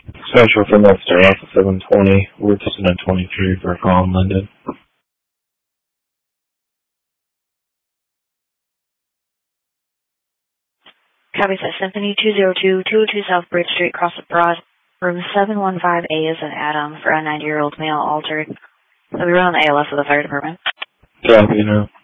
Special for Monster Alpha 720, Woodson at 23 for a call in London. Copy that. Symphony 202, 202 South Bridge Street, Cross Broad, room 715A is an Adam for a 90-year-old male altered. They'll be around the ALS of the fire department. Copy now.